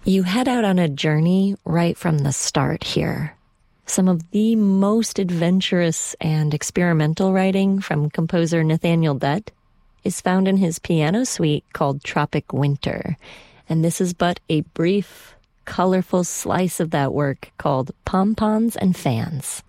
You head out on a journey right from the start here. Some of the most adventurous and experimental writing from composer Nathaniel Dett is found in his piano suite called Tropic Winter. And this is but a brief, colorful slice of that work called Pom-Poms and Fans.